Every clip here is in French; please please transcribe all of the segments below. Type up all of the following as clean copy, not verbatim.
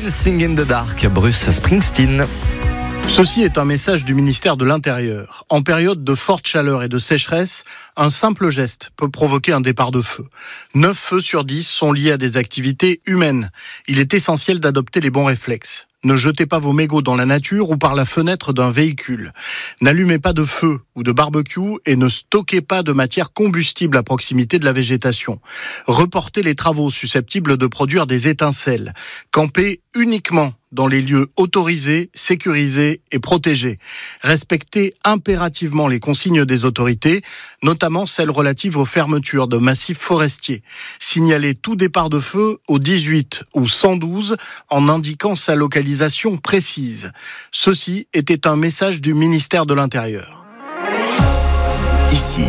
Dancing in the Dark, Bruce Springsteen. Ceci est un message du ministère de l'Intérieur. En période de forte chaleur et de sécheresse, un simple geste peut provoquer un départ de feu. 9 feux sur 10 sont liés à des activités humaines. Il est essentiel d'adopter les bons réflexes. Ne jetez pas vos mégots dans la nature ou par la fenêtre d'un véhicule. N'allumez pas de feu ou de barbecue et ne stockez pas de matière combustible à proximité de la végétation. Reportez les travaux susceptibles de produire des étincelles. Campez uniquement dans les lieux autorisés, sécurisés et protégés. Respectez impérativement les consignes des autorités, notamment celles relatives aux fermetures de massifs forestiers. Signalez tout départ de feu au 18 ou 112 en indiquant sa localisation précise. Ceci était un message du ministère de l'Intérieur. Ici,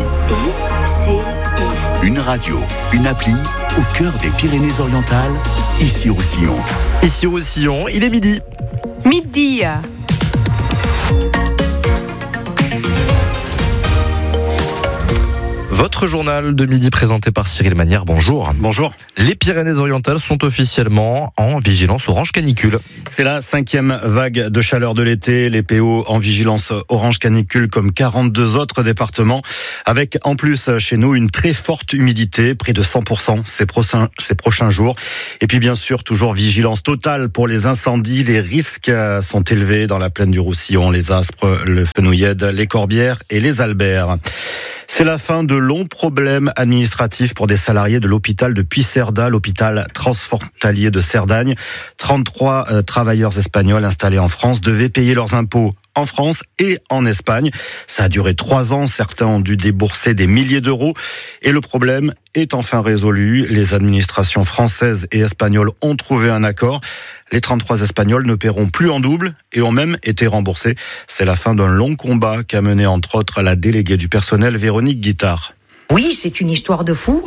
une radio, une appli au cœur des Pyrénées-Orientales, Issy-Roussillon. Issy-Roussillon, il est midi. Midi. Votre journal de midi présenté par Cyril Manière, bonjour. Bonjour. Les Pyrénées-Orientales sont officiellement en vigilance orange canicule. C'est la 5e vague de chaleur de l'été. Les PO en vigilance orange canicule comme 42 autres départements. Avec en plus chez nous une très forte humidité, près de 100% ces prochains jours. Et puis bien sûr, toujours vigilance totale pour les incendies. Les risques sont élevés dans la plaine du Roussillon, les Aspres, le Fenouillède, les Corbières et les Albert. C'est la fin de longs problèmes administratifs pour des salariés de l'hôpital de Puigcerdà, l'hôpital transfrontalier de Cerdagne. 33 travailleurs espagnols installés en France devaient payer leurs impôts en France et en Espagne. Ça a duré 3 ans. Certains ont dû débourser des milliers d'euros. Et le problème est enfin résolu. Les administrations françaises et espagnoles ont trouvé un accord. Les 33 Espagnols ne paieront plus en double et ont même été remboursés. C'est la fin d'un long combat qu'a mené entre autres la déléguée du personnel Véronique Guittard. Oui, c'est une histoire de fou.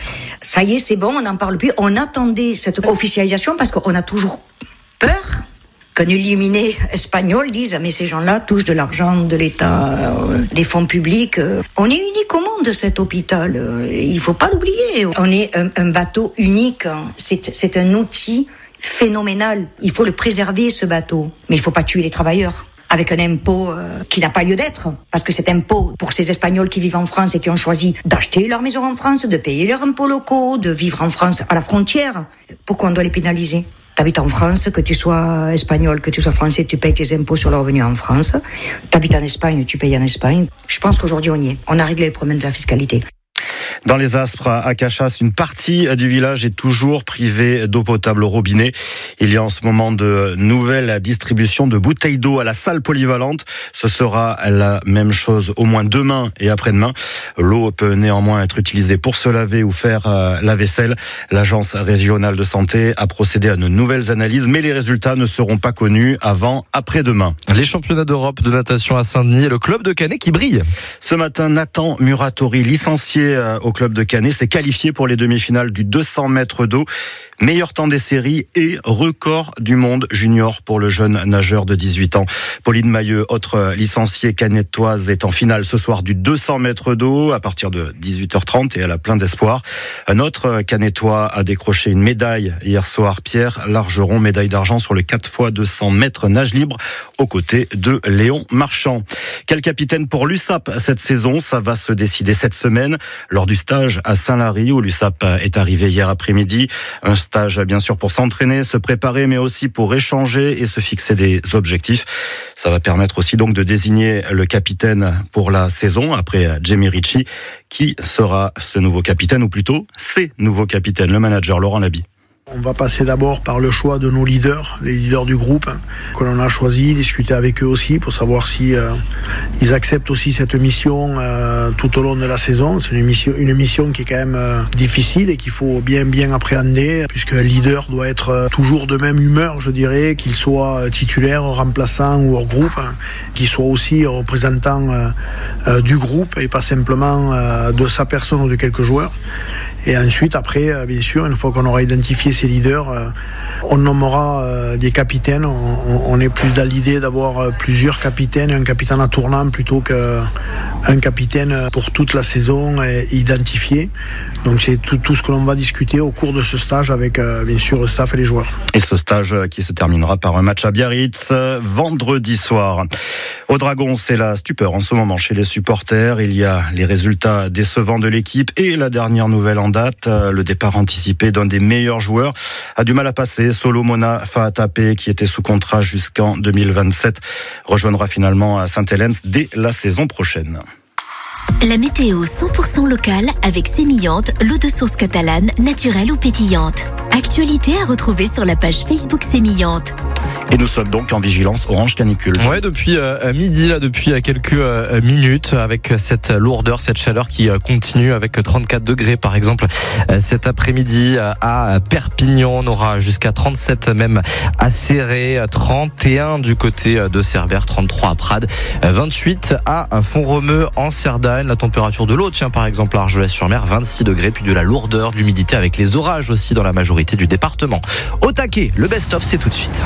Ça y est, c'est bon, on n'en parle plus. On attendait cette officialisation parce qu'on a toujours peur qu'un illuminé espagnol dise « mais ces gens-là touchent de l'argent de l'État, des fonds publics. On est unique au monde, cet hôpital. Il faut pas l'oublier. On est un bateau unique. C'est un outil phénoménal. Il faut le préserver, ce bateau. Mais il faut pas tuer les travailleurs avec un impôt qui n'a pas lieu d'être. Parce que cet impôt, pour ces Espagnols qui vivent en France et qui ont choisi d'acheter leur maison en France, de payer leurs impôts locaux, de vivre en France à la frontière, pourquoi on doit les pénaliser ? T'habites en France, que tu sois espagnol, que tu sois français, tu payes tes impôts sur le revenu en France. T'habites en Espagne, tu payes en Espagne. Je pense qu'aujourd'hui on y est. On a réglé le problème de la fiscalité. Dans les Aspres, à Cachas, une partie du village est toujours privée d'eau potable au robinet. Il y a en ce moment de nouvelles distributions de bouteilles d'eau à la salle polyvalente. Ce sera la même chose au moins demain et après-demain. L'eau peut néanmoins être utilisée pour se laver ou faire la vaisselle. L'agence régionale de santé a procédé à de nouvelles analyses, mais les résultats ne seront pas connus avant après-demain. Les championnats d'Europe de natation à Saint-Denis et le club de Canet qui brille. Ce matin, Nathan Muratori, licencié au club de Canet, s'est qualifié pour les demi-finales du 200 mètres d'eau. Meilleur temps des séries et record du monde junior pour le jeune nageur de 18 ans. Pauline Mailleux, autre licenciée canetoise, est en finale ce soir du 200 mètres d'eau à partir de 18h30 et elle a plein d'espoir. Un autre canetois a décroché une médaille hier soir, Pierre Largeron, médaille d'argent sur le 4x200 mètres nage libre aux côtés de Léon Marchand. Quel capitaine pour l'USAP cette saison? Ça va se décider cette semaine lors du stage à Saint-Lary où l'USAP est arrivé hier après-midi. Un stage bien sûr pour s'entraîner, se préparer, mais aussi pour échanger et se fixer des objectifs. Ça va permettre aussi donc de désigner le capitaine pour la saison après Jamie Ritchie. Qui sera ce nouveau capitaine, ou plutôt ces nouveaux capitaines? Le manager Laurent Laby. On va passer d'abord par le choix de nos leaders, les leaders du groupe que l'on a choisi, discuter avec eux aussi pour savoir si ils acceptent aussi cette mission tout au long de la saison. C'est une mission qui est quand même difficile et qu'il faut bien appréhender, puisque un leader doit être toujours de même humeur, je dirais, qu'il soit titulaire, remplaçant ou hors groupe, qu'il soit aussi représentant du groupe et pas simplement de sa personne ou de quelques joueurs. Et ensuite, après, bien sûr, une fois qu'on aura identifié ces leaders, On nommera des capitaines. On est plus dans l'idée d'avoir plusieurs capitaines, un capitaine à tournant plutôt qu'un capitaine pour toute la saison identifié. Donc c'est tout ce que l'on va discuter au cours de ce stage avec bien sûr le staff et les joueurs. Et ce stage qui se terminera par un match à Biarritz vendredi soir. Au Dragon, c'est la stupeur en ce moment chez les supporters. Il y a les résultats décevants de l'équipe et la dernière nouvelle en date, le départ anticipé d'un des meilleurs joueurs a du mal à passer. Solomona Faatape, qui était sous contrat jusqu'en 2027, rejoindra finalement à Sainte-Hélène dès la saison prochaine. La météo 100% locale avec Sémillante, l'eau de source catalane, naturelle ou pétillante. Actualité à retrouver sur la page Facebook Sémillante. Et nous sommes donc en vigilance orange canicule. Ouais, depuis midi, là, depuis quelques minutes, avec cette lourdeur, cette chaleur qui continue, avec 34 degrés par exemple cet après-midi à Perpignan. On aura jusqu'à 37 même à Céré, 31 du côté de Cerbère, 33 à Prades, 28 à Font-Romeu en Cerdagne. La température de l'eau, tiens, par exemple à Argelès-sur-Mer, 26 degrés, puis de la lourdeur, de l'humidité avec les orages aussi dans la majorité du département. Au taquet, le best-of, c'est tout de suite.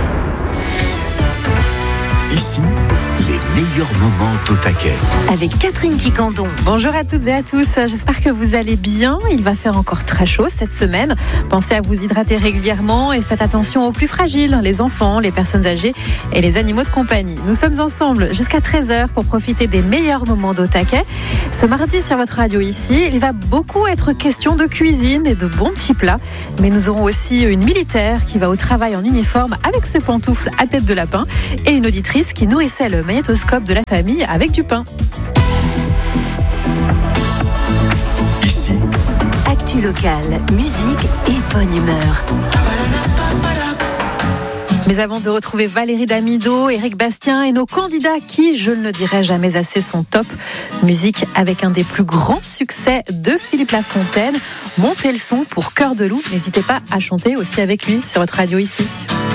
Ici, les meilleurs moments au taquet. Avec Catherine Quicandon. Bonjour à toutes et à tous, j'espère que vous allez bien. Il va faire encore très chaud cette semaine. Pensez à vous hydrater régulièrement et faites attention aux plus fragiles, les enfants, les personnes âgées et les animaux de compagnie. Nous sommes ensemble jusqu'à 13h pour profiter des meilleurs moments d'au taquet. Ce mardi sur votre radio ici, il va beaucoup être question de cuisine et de bons petits plats. Mais nous aurons aussi une militaire qui va au travail en uniforme avec ses pantoufles à tête de lapin et une auditrice qui nourrissait le magnétoscope de la famille avec du pain. Ici, Actu locale, musique et bonne humeur. Mais avant de retrouver Valérie Damido, Éric Bastien et nos candidats qui, je ne le dirai jamais assez, sont top. Musique avec un des plus grands succès de Philippe Lafontaine. Montez le son pour Cœur de loup. N'hésitez pas à chanter aussi avec lui sur votre radio ici.